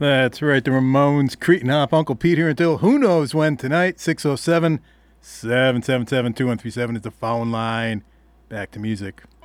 That's right. The Ramones, Cretin Hop, Uncle Pete here until who knows when tonight. 607 777 2137 is the phone line. Back to music.